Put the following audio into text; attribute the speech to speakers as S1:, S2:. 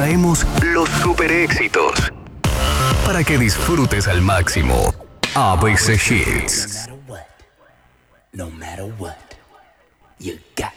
S1: traemos los super éxitos para que disfrutes al máximo. ABC Hits.
S2: No matter what, you got